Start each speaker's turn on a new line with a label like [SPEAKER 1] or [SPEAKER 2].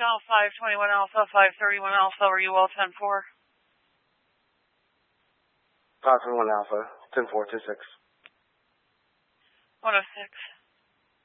[SPEAKER 1] Moscow 521 Alpha, 531 Alpha, are you all 10-4?
[SPEAKER 2] 521 Alpha, 10-4, 26.
[SPEAKER 1] 106.